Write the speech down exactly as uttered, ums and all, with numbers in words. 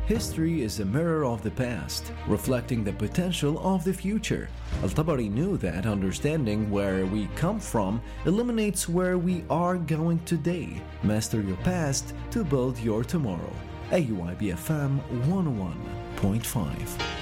History is a mirror of the past, reflecting the potential of the future. Al-Tabari knew that understanding where we come from eliminates where we are going today. Master your past to build your tomorrow. A U I B F M one oh one point five.